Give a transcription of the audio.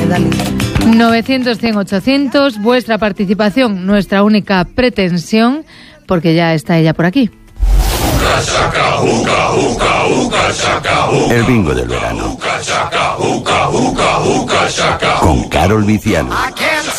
Dale. 900, 100, 800, vuestra participación, nuestra única pretensión, porque ya está ella por aquí. El bingo del verano. Con Carol Viciano.